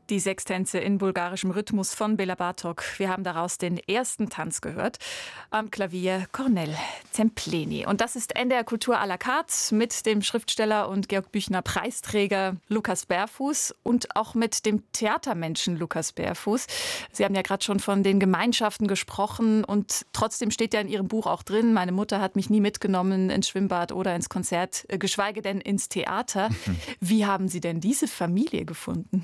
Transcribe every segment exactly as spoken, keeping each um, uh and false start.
Die Sextänze in bulgarischem Rhythmus von Bela Bartok. Wir haben daraus den ersten Tanz gehört. Am Klavier Cornel Zempleni. Und das ist N D R Kultur à la carte mit dem Schriftsteller und Georg Büchner Preisträger Lukas Berfuß und auch mit dem Theatermenschen Lukas Berfuß. Sie haben ja gerade schon von den Gemeinschaften gesprochen und trotzdem steht ja in Ihrem Buch auch drin, meine Mutter hat mich nie mitgenommen ins Schwimmbad oder ins Konzert, geschweige denn ins Theater. Wie haben Sie denn diese Familie gefunden?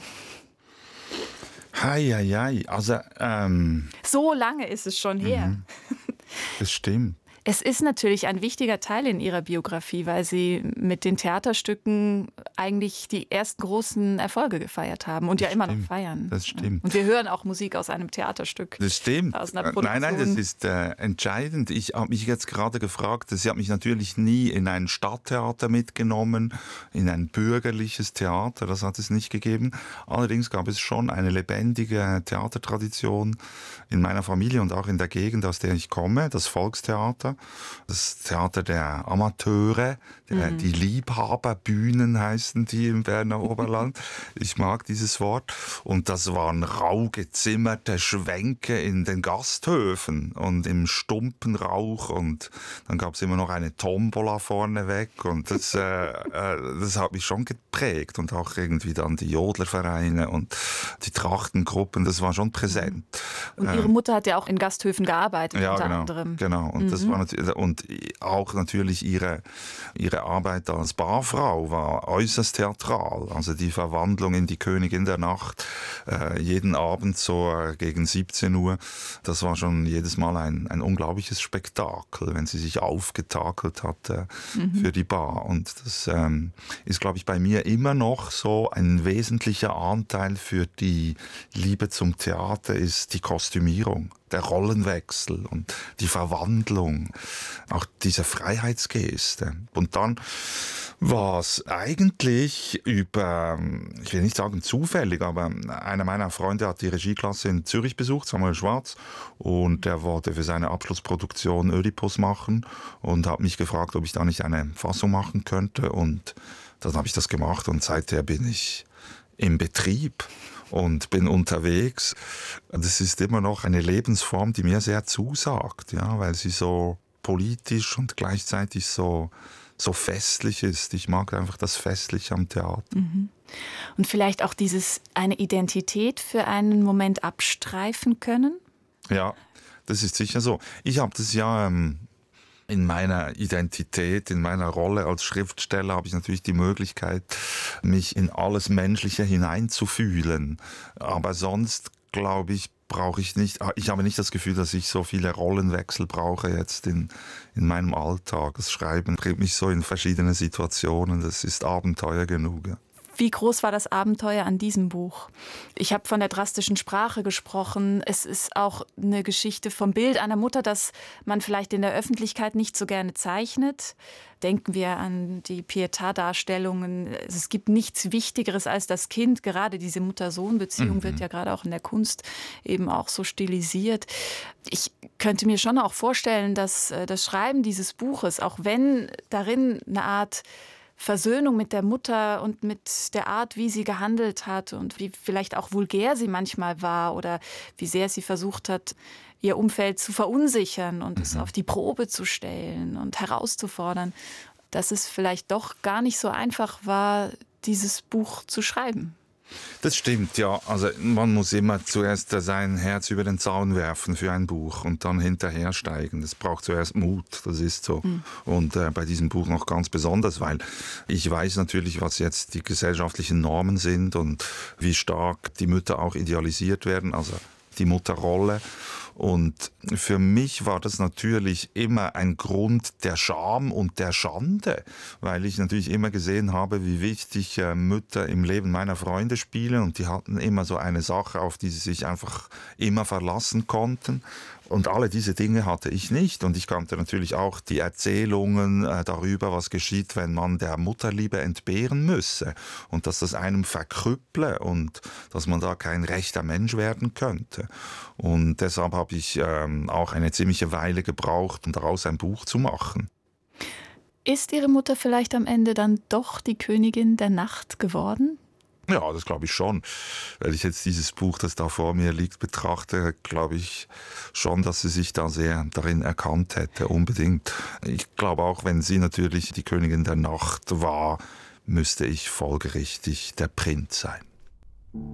Hei, hei, hei. Also, ähm, so lange ist es schon her. Mhm. Das stimmt. Es ist natürlich ein wichtiger Teil in Ihrer Biografie, weil Sie mit den Theaterstücken eigentlich die ersten großen Erfolge gefeiert haben und Das ja immer stimmt. noch feiern. Das stimmt. Und wir hören auch Musik aus einem Theaterstück. Das stimmt. Aus einer Nein, nein, das Produktion. ist äh, entscheidend. Ich habe mich jetzt gerade gefragt, sie hat mich natürlich nie in ein Stadttheater mitgenommen, in ein bürgerliches Theater, das hat es nicht gegeben. Allerdings gab es schon eine lebendige Theatertradition in meiner Familie und auch in der Gegend, aus der ich komme, das Volkstheater. Das Theater der Amateure, der, Mhm. die Liebhaberbühnen heißen die im Berner Oberland. Ich mag dieses Wort. Und das waren rau gezimmerte Schwänke in den Gasthöfen und im stumpen Rauch. Und dann gab es immer noch eine Tombola vorneweg. Und das, äh, äh, das hat mich schon geprägt. Und auch irgendwie dann die Jodlervereine und die Trachtengruppen, das war schon präsent. Und Ihre Mutter hat ja auch in Gasthöfen gearbeitet, Ja, unter genau, anderem. genau. Und das war natürlich, und auch natürlich ihre, ihre Arbeit als Barfrau war äußerst theatral. Also die Verwandlung in die Königin der Nacht, äh, jeden Abend so äh, gegen siebzehn Uhr, das war schon jedes Mal ein, ein unglaubliches Spektakel, wenn sie sich aufgetakelt hat äh, Mhm. für die Bar. Und das ähm, ist, glaube ich, bei mir immer noch so ein wesentlicher Anteil für die Liebe zum Theater ist die Kostümierung. Der Rollenwechsel und die Verwandlung, auch diese Freiheitsgeste. Und dann war es eigentlich über, ich will nicht sagen zufällig, aber einer meiner Freunde hat die Regieklasse in Zürich besucht, Samuel Schwarz, und der wollte für seine Abschlussproduktion Ödipus machen und hat mich gefragt, ob ich da nicht eine Fassung machen könnte. Und dann habe ich das gemacht und seither bin ich im Betrieb und bin unterwegs. Das ist immer noch eine Lebensform, die mir sehr zusagt, ja, weil sie so politisch und gleichzeitig so, so festlich ist. Ich mag einfach das Festliche am Theater. Mhm. Und vielleicht auch dieses eine Identität für einen Moment abstreifen können? Ja, das ist sicher so. Ich habe das ja ähm, in meiner Identität, in meiner Rolle als Schriftsteller habe ich natürlich die Möglichkeit, mich in alles Menschliche hineinzufühlen. Aber sonst, glaube ich, brauche ich nicht, ich habe nicht das Gefühl, dass ich so viele Rollenwechsel brauche jetzt in, in meinem Alltag. Das Schreiben bringt mich so in verschiedene Situationen, das ist Abenteuer genug. Ja. Wie groß war das Abenteuer an diesem Buch? Ich habe von der drastischen Sprache gesprochen. Es ist auch eine Geschichte vom Bild einer Mutter, das man vielleicht in der Öffentlichkeit nicht so gerne zeichnet. Denken wir an die Pietà-Darstellungen. Es gibt nichts Wichtigeres als das Kind. Gerade diese Mutter-Sohn-Beziehung Mhm. wird ja gerade auch in der Kunst eben auch so stilisiert. Ich könnte mir schon auch vorstellen, dass äh, das Schreiben dieses Buches, auch wenn darin eine Art Versöhnung mit der Mutter und mit der Art, wie sie gehandelt hat und wie vielleicht auch vulgär sie manchmal war oder wie sehr sie versucht hat, ihr Umfeld zu verunsichern und mhm. es auf die Probe zu stellen und herauszufordern, dass es vielleicht doch gar nicht so einfach war, dieses Buch zu schreiben. Das stimmt, ja. Also man muss immer zuerst sein Herz über den Zaun werfen für ein Buch und dann hinterher steigen. Das braucht zuerst Mut, das ist so. Mhm. Und äh, bei diesem Buch noch ganz besonders, weil ich weiß natürlich, was jetzt die gesellschaftlichen Normen sind und wie stark die Mütter auch idealisiert werden, also die Mutterrolle. Und für mich war das natürlich immer ein Grund der Scham und der Schande, weil ich natürlich immer gesehen habe, wie wichtig äh, Mütter im Leben meiner Freunde spielen und die hatten immer so eine Sache, auf die sie sich einfach immer verlassen konnten. Und alle diese Dinge hatte ich nicht. Und ich kannte natürlich auch die Erzählungen äh, darüber, was geschieht, wenn man der Mutterliebe entbehren müsse. Und dass das einem verkrüpple und dass man da kein rechter Mensch werden könnte. Und deshalb habe ich ähm, auch eine ziemliche Weile gebraucht, um daraus ein Buch zu machen. Ist Ihre Mutter vielleicht am Ende dann doch die Königin der Nacht geworden? Ja, das glaube ich schon. Wenn ich jetzt dieses Buch, das da vor mir liegt, betrachte, glaube ich schon, dass sie sich da sehr darin erkannt hätte, unbedingt. Ich glaube auch, wenn sie natürlich die Königin der Nacht war, müsste ich folgerichtig der Prinz sein.